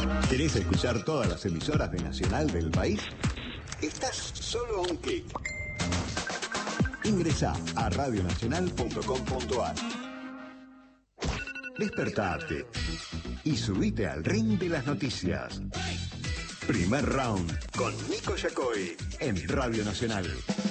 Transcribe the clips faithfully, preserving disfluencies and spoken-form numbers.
¿Querés escuchar todas las emisoras de Nacional del país? Estás solo a un clic. Ingresá a radio nacional punto com punto a r. Despertate y subite al ring de las noticias. Primer round con Nico Yacoy en Radio Nacional.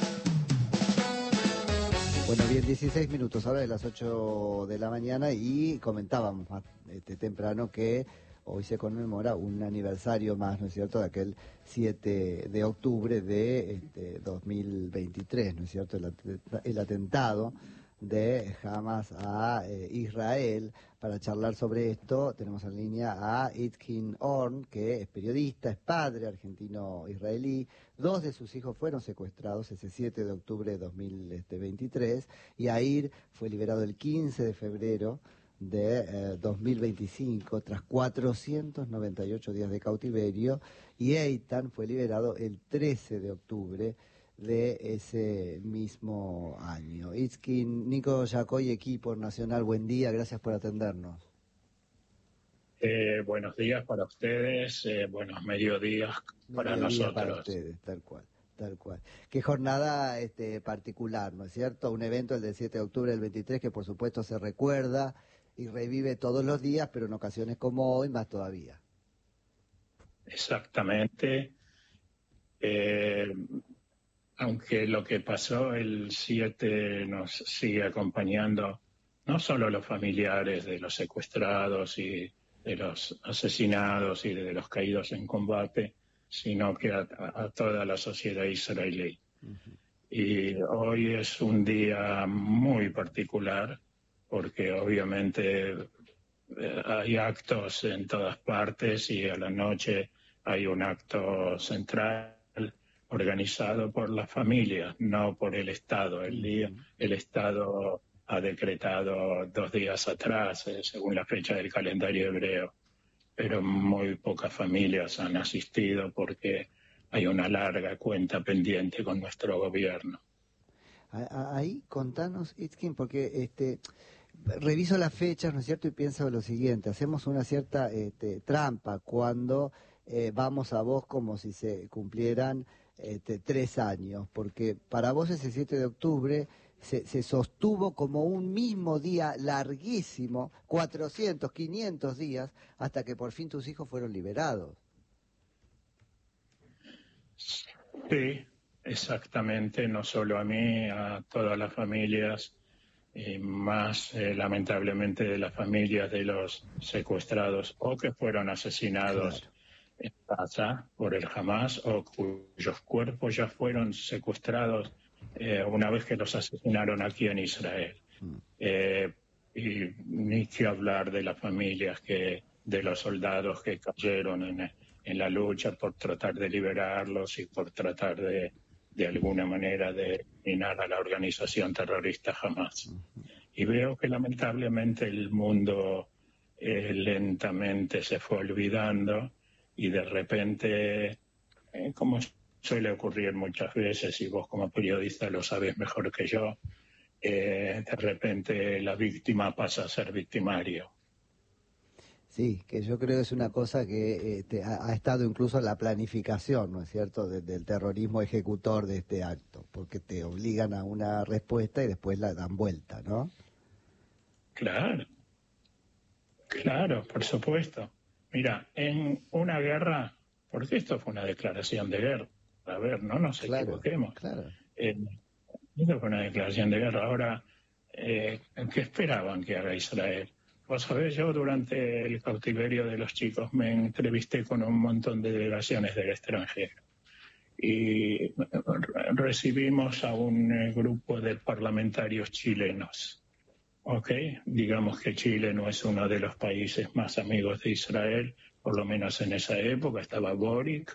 Bueno, bien, dieciséis minutos, ahora de las ocho de la mañana, y comentábamos más este, temprano que hoy se conmemora un aniversario más, ¿no es cierto?, de aquel siete de octubre de este, dos mil veintitrés, ¿no es cierto?, el, el atentado de Hamas a eh, Israel. Para charlar sobre esto tenemos en línea a Itkin Orn, que es periodista, es padre argentino-israelí. Dos de sus hijos fueron secuestrados ese siete de octubre de dos mil veintitrés, y Yair fue liberado el quince de febrero de eh, dos mil veinticinco tras cuatrocientos noventa y ocho días de cautiverio, y Eitan fue liberado el trece de octubre de ese mismo año. Itkin, Nico Yacoy, equipo Nacional, buen día, gracias por atendernos. Eh, buenos días para ustedes, eh, buenos mediodías para Mediodía nosotros. para ustedes, tal cual, tal cual. Qué jornada este, particular, ¿no es cierto? Un evento, el del siete de octubre del veintitrés, que por supuesto se recuerda y revive todos los días, pero en ocasiones como hoy más todavía. Exactamente. Eh, aunque lo que pasó el siete nos sigue acompañando, no solo los familiares de los secuestrados y de los asesinados y de los caídos en combate, sino que a, a toda la sociedad israelí. Uh-huh. Y hoy es un día muy particular porque obviamente eh, hay actos en todas partes y a la noche hay un acto central organizado por las familias, no por el Estado. El día, el Estado ha decretado dos días atrás, eh, según la fecha del calendario hebreo, pero muy pocas familias han asistido porque hay una larga cuenta pendiente con nuestro gobierno. Ahí contanos, Itkin, porque este reviso las fechas, ¿no es cierto?, y pienso lo siguiente: hacemos una cierta este, trampa cuando eh, vamos a vos como si se cumplieran Este, tres años, porque para vos ese siete de octubre se, se sostuvo como un mismo día larguísimo, cuatrocientos, quinientos días, hasta que por fin tus hijos fueron liberados. Sí, exactamente, no solo a mí, a todas las familias, y más eh, lamentablemente de las familias de los secuestrados o que fueron asesinados. Claro. En Gaza por el Hamas o cuyos cuerpos ya fueron secuestrados eh, una vez que los asesinaron aquí en Israel. Mm. Eh, y ni que hablar de las familias que, de los soldados que cayeron en, en la lucha por tratar de liberarlos y por tratar de, de alguna manera de eliminar a la organización terrorista Hamas. Mm. Y veo que lamentablemente el mundo eh, lentamente se fue olvidando. Y de repente, eh, como suele ocurrir muchas veces, y vos como periodista lo sabes mejor que yo, eh, de repente la víctima pasa a ser victimario. Sí, que yo creo que es una cosa que este, ha, ha estado incluso en la planificación, ¿no es cierto?, de, del terrorismo ejecutor de este acto, porque te obligan a una respuesta y después la dan vuelta, ¿no? Claro, claro, por supuesto. Mira, en una guerra, porque esto fue una declaración de guerra, a ver, no nos claro, equivoquemos. Claro. Eh, esto fue una declaración de guerra. Ahora, eh, ¿qué esperaban que haga Israel? Vos sabés, yo durante el cautiverio de los chicos me entrevisté con un montón de delegaciones del extranjero y recibimos a un grupo de parlamentarios chilenos. Ok, digamos que Chile no es uno de los países más amigos de Israel, por lo menos en esa época estaba Boric.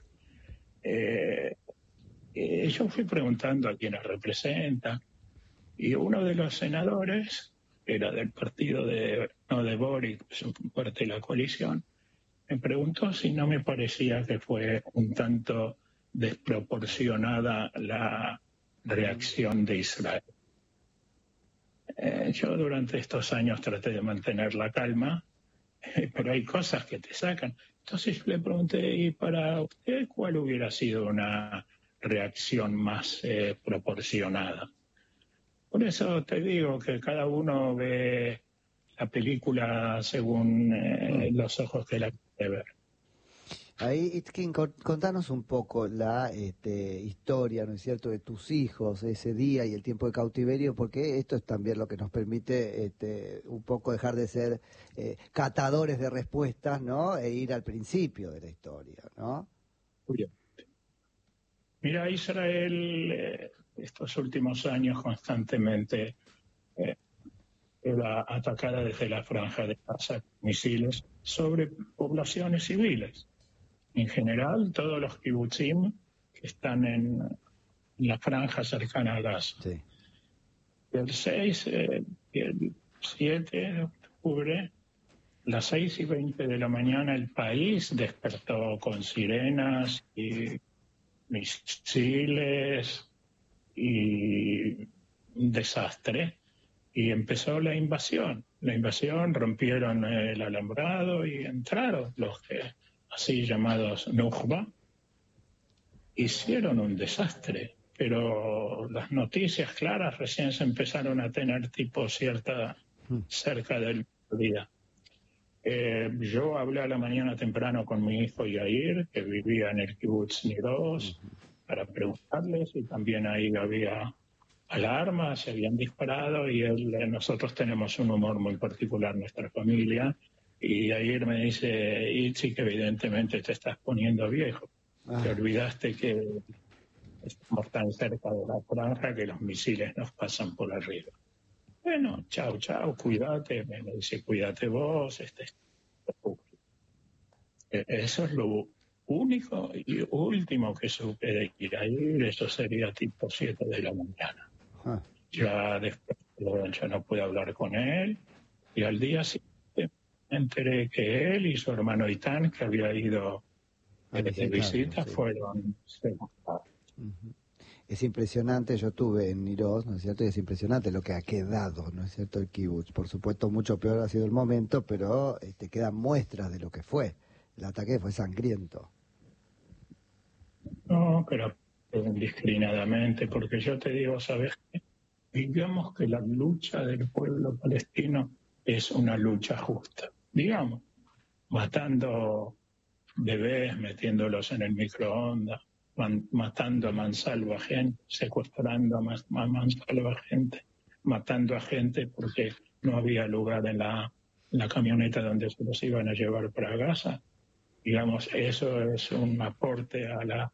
Eh, eh, yo fui preguntando a quienes representan y uno de los senadores, era del partido de, no de Boric, es parte de la coalición, me preguntó si no me parecía que fue un tanto desproporcionada la reacción de Israel. Eh, yo durante estos años traté de mantener la calma, eh, pero hay cosas que te sacan. Entonces le pregunté, ¿y para usted cuál hubiera sido una reacción más eh, proporcionada? Por eso te digo que cada uno ve la película según eh, Mm. los ojos que la quiere ver. Ahí, Itzkin, con- contanos un poco la este, historia, ¿no es cierto?, de tus hijos, ese día y el tiempo de cautiverio, porque esto es también lo que nos permite este, un poco dejar de ser eh, catadores de respuestas, ¿no?, e ir al principio de la historia, ¿no? Bien. Mira, Israel eh, estos últimos años constantemente eh, era atacada desde la franja de Gaza con misiles sobre poblaciones civiles. En general, todos los kibutzim que están en la franja cercana a Gaza. Sí. El seis eh, y el siete de octubre, las seis y veinte de la mañana, el país despertó con sirenas y misiles y un desastre. Y empezó la invasión. La invasión, rompieron el alambrado y entraron los que, así llamados Nukhba, hicieron un desastre. Pero las noticias claras recién se empezaron a tener tipo cierta cerca del día. Eh, yo hablé a la mañana temprano con mi hijo Yair, que vivía en el kibutz Niroz, para preguntarles, y también ahí había alarmas, se habían disparado, y él, eh, nosotros tenemos un humor muy particular, nuestra familia, y Yair me dice, Itzi, que evidentemente te estás poniendo viejo. Ah. Te olvidaste que estamos tan cerca de la franja que los misiles nos pasan por arriba. Bueno, chao, chao, cuídate. Me dice, cuídate vos. Este, eso es lo único y último que supe de Yair. Eso sería tipo siete de la mañana. Ah. Ya después ya no pude hablar con él. Y al día siguiente me enteré que él y su hermano Itán, que había ido A eh, de visitarlo, visita, sí. fueron secuestrados. Ujú. Es impresionante, yo estuve en Niroz, ¿no es cierto? Y es impresionante lo que ha quedado, ¿no es cierto?, el kibutz. Por supuesto, mucho peor ha sido el momento, pero este, quedan muestras de lo que fue. El ataque fue sangriento. No, pero indiscriminadamente, porque yo te digo, ¿sabes qué? Digamos que la lucha del pueblo palestino es una lucha justa. Digamos, matando bebés, metiéndolos en el microondas, man, matando a mansalva gente, secuestrando a, más, a mansalva gente, matando a gente porque no había lugar en la, en la camioneta donde se los iban a llevar para Gaza. Digamos, eso es un aporte a la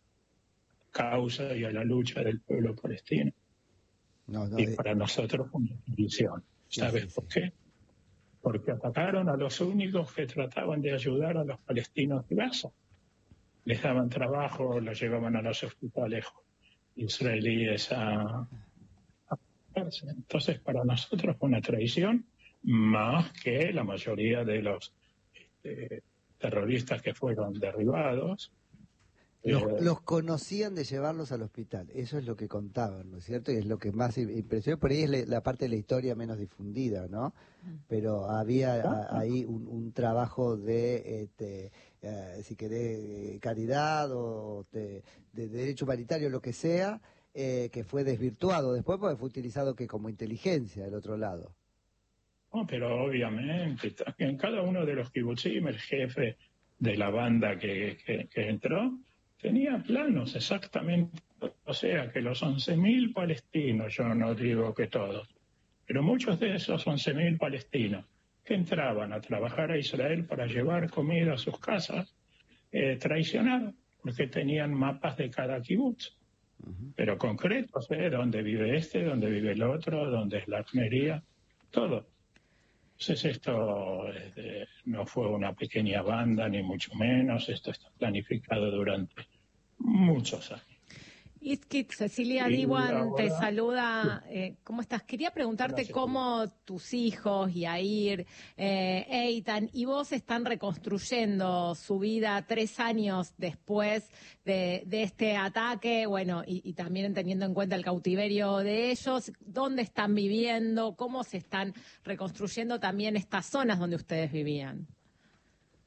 causa y a la lucha del pueblo palestino. No, no, Y eh, para nosotros fue una bendición. sí, ¿Sabes sí, por sí. qué? Porque atacaron a los únicos que trataban de ayudar a los palestinos de Gaza. Les daban trabajo, los llevaban a los hospitales israelíes a, a curarse. Entonces, para nosotros fue una traición más que la mayoría de los este, terroristas que fueron derribados. Los, Eh, los conocían de llevarlos al hospital, eso es lo que contaban, ¿no es cierto? Y es lo que más im- impresionó, por ahí es la, la parte de la historia menos difundida, ¿no? Pero había a- ahí un, un trabajo de, este, eh, si querés, eh, caridad o de, de derecho humanitario, lo que sea, eh, que fue desvirtuado después porque fue utilizado que como inteligencia del otro lado. No, pero obviamente, en cada uno de los kibutzim, el jefe de la banda que, que, que entró, tenía planos exactamente. O sea, que los once mil palestinos, yo no digo que todos, pero muchos de esos once mil palestinos que entraban a trabajar a Israel para llevar comida a sus casas, eh, traicionaron, porque tenían mapas de cada kibutz, Ujú. pero concretos, ¿eh? Dónde vive este, dónde vive el otro, dónde es la armería, todo. Entonces esto eh, no fue una pequeña banda, ni mucho menos, esto está planificado durante muchos años. Itzkit, Cecilia Y Diwan te ahora, saluda. Eh, ¿Cómo estás? Quería preguntarte Hola, Cecilia. cómo tus hijos, Yair, eh, Eitan y vos están reconstruyendo su vida tres años después de, de este ataque, bueno, y, y también teniendo en cuenta el cautiverio de ellos. ¿Dónde están viviendo? ¿Cómo se están reconstruyendo también estas zonas donde ustedes vivían?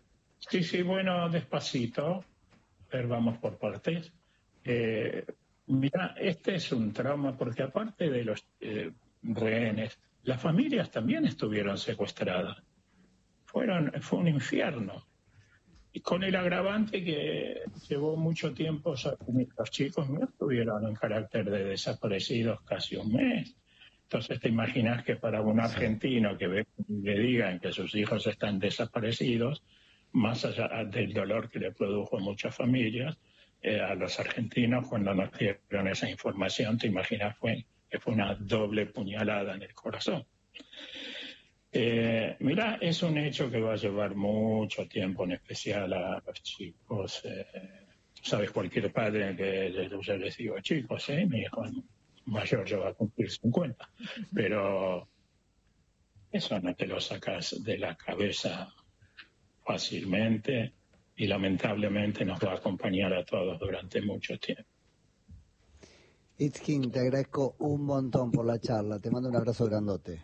Sí, sí, bueno, despacito. A ver, vamos por partes. Eh, mira, este es un trauma porque aparte de los eh, rehenes, las familias también estuvieron secuestradas. Fueron, fue un infierno. Y con el agravante que llevó mucho tiempo, o sea, los chicos no estuvieron en carácter de desaparecidos casi un mes. Entonces te imaginas que para un argentino que ve, le digan que sus hijos están desaparecidos, más allá del dolor que le produjo a muchas familias, eh, a los argentinos cuando nos dieron esa información, te imaginas fue, que fue una doble puñalada en el corazón. Eh, mira, es un hecho que va a llevar mucho tiempo, en especial a los chicos. Eh, Sabes, cualquier padre que yo les digo, chicos, eh, mi hijo mayor ya va a cumplir cincuenta, pero eso no te lo sacas de la cabeza fácilmente y lamentablemente nos va a acompañar a todos durante mucho tiempo. Itzkin, te agradezco un montón por la charla, te mando un abrazo grandote.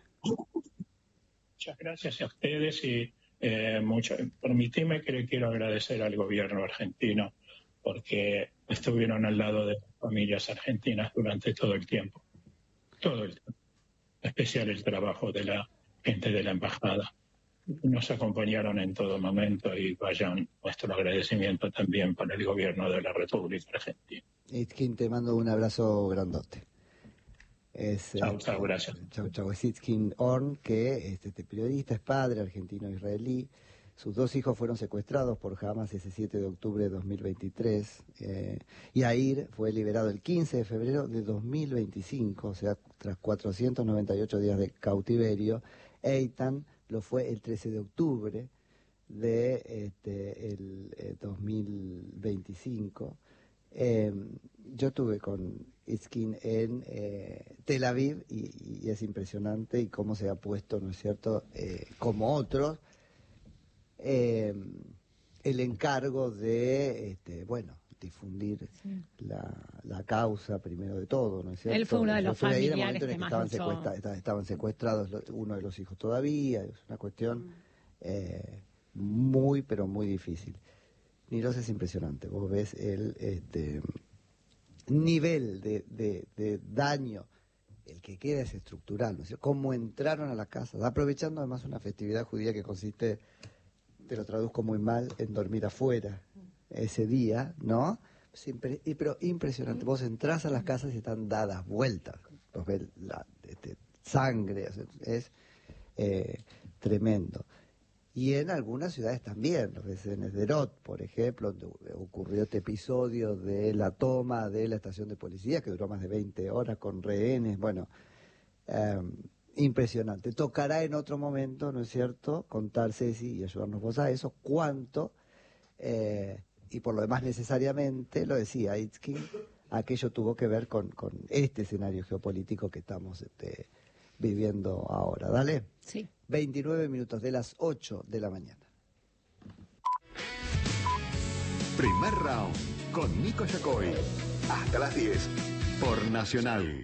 Muchas gracias a ustedes y eh, mucho, permitime que le quiero agradecer al gobierno argentino porque estuvieron al lado de las familias argentinas durante todo el tiempo, todo el tiempo, en especial el trabajo de la gente de la embajada. Nos acompañaron en todo momento y vayan nuestro agradecimiento también para el gobierno de la República Argentina. Itzkin, te mando un abrazo grandote. Es, chau, chau, gracias. Chau, chau. Es Itzkin Horn, que este, este periodista es padre argentino-israelí. Sus dos hijos fueron secuestrados por Hamas ese siete de octubre de dos mil veintitrés. Eh, Yair fue liberado el quince de febrero de dos mil veinticinco, o sea, tras cuatrocientos noventa y ocho días de cautiverio. Eitan lo fue el trece de octubre de este, el, el dos mil veinticinco. Eh, yo estuve con Itzkin en eh, Tel Aviv y, y es impresionante y cómo se ha puesto, ¿no es cierto?, eh, como otros, eh, el encargo de, este, bueno, difundir sí. la, la causa primero de todo, ¿no es cierto? Él fue uno de los familiares ahí en el momento en que, que más estaban, luchó. secuestra, estaban secuestrados uno de los hijos todavía, es una cuestión mm. eh, muy, pero muy difícil. Niros es impresionante, vos ves el este, nivel de, de, de daño, el que queda es estructural, ¿no es cierto? Cómo entraron a la casa, aprovechando además una festividad judía que consiste, te lo traduzco muy mal, en dormir afuera ese día, ¿no? Siempre, pero impresionante, vos entrás a las casas y están dadas vueltas, vos ves la este, sangre, es eh, tremendo. Y en algunas ciudades también, lo ves en Sderot, por ejemplo, donde ocurrió este episodio de la toma de la estación de policía, que duró más de veinte horas con rehenes, bueno, eh, impresionante. Tocará en otro momento, ¿no es cierto?, contar, Ceci, y ayudarnos vos a eso, cuánto, eh, y por lo demás necesariamente, lo decía Itzkin, aquello tuvo que ver con, con este escenario geopolítico que estamos este, viviendo ahora. Dale. Sí. veintinueve minutos de las ocho de la mañana. Primer round con Nico Yacoy. Hasta las diez por Nacional.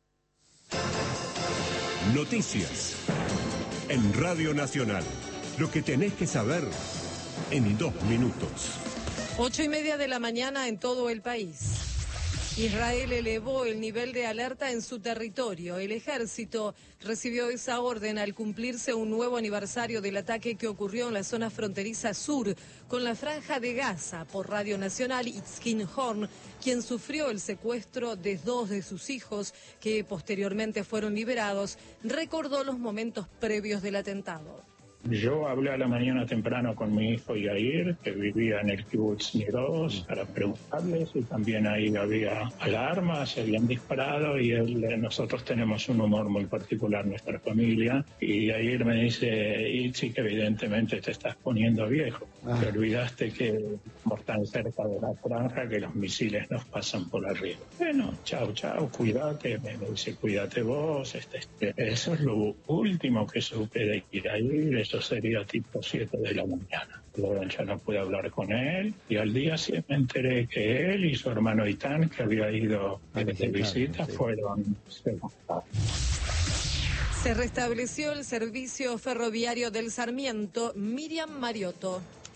Noticias en Radio Nacional. Lo que tenés que saber en dos minutos. Ocho y media de la mañana en todo el país. Israel elevó el nivel de alerta en su territorio. El ejército recibió esa orden al cumplirse un nuevo aniversario del ataque que ocurrió en la zona fronteriza sur con la Franja de Gaza. Por Radio Nacional, Itzkin Horn, quien sufrió el secuestro de dos de sus hijos, que posteriormente fueron liberados, recordó los momentos previos del atentado. Yo hablé a la mañana temprano con mi hijo Yair, que vivía en el kibbutz Niros, para preguntarles, y también ahí había alarmas, se habían disparado, y él, nosotros tenemos un humor muy particular, nuestra familia, y Yair me dice, Itzi, que evidentemente te estás poniendo viejo, ah. te olvidaste que estamos tan cerca de la franja que los misiles nos pasan por arriba. Bueno, chao, chao, cuídate, me dice, cuídate vos, este, este. Eso es lo último que supe de Yair, eso sería tipo siete de la mañana. Luego ya no pude hablar con él y al día sí me enteré que él y su hermano Itán, que había ido de, de visita, sí. fueron secuestrados. Se restableció el servicio ferroviario del Sarmiento. Miriam Mariotto.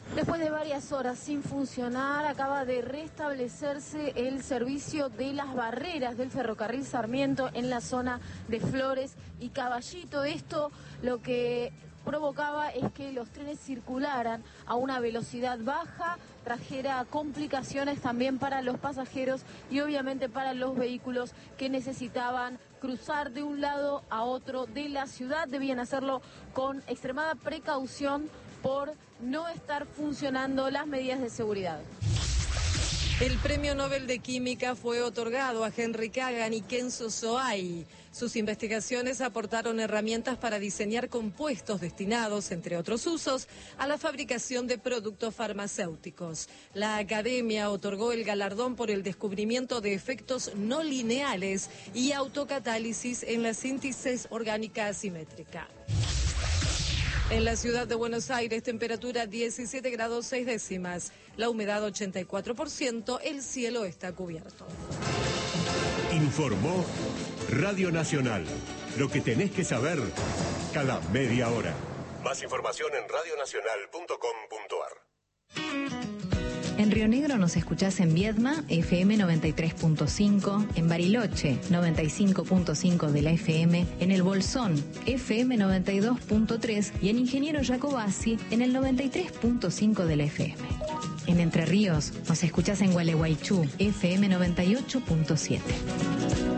Después de varias horas sin funcionar, acaba de restablecerse el servicio de las barreras del ferrocarril Sarmiento en la zona de Flores y Caballito. Esto lo que provocaba es que los trenes circularan a una velocidad baja, trajera complicaciones también para los pasajeros y obviamente para los vehículos que necesitaban cruzar de un lado a otro de la ciudad. Debían hacerlo con extremada precaución por no estar funcionando las medidas de seguridad. El Premio Nobel de Química fue otorgado a Henry Kagan y Kenzo Soai. Sus investigaciones aportaron herramientas para diseñar compuestos destinados, entre otros usos, a la fabricación de productos farmacéuticos. La Academia otorgó el galardón por el descubrimiento de efectos no lineales y autocatálisis en la síntesis orgánica asimétrica. En la ciudad de Buenos Aires, temperatura diecisiete grados seis décimas, la humedad ochenta y cuatro por ciento, el cielo está cubierto. Informó Radio Nacional. Lo que tenés que saber cada media hora. Más información en radio nacional punto com punto ar. En Río Negro nos escuchás en Viedma, F M noventa y tres punto cinco, en Bariloche, noventa y cinco punto cinco de la F M, en El Bolsón, F M noventa y dos punto tres y en Ingeniero Jacobasi, en el noventa y tres punto cinco de la F M. En Entre Ríos nos escuchás en Gualeguaychú, F M noventa y ocho punto siete.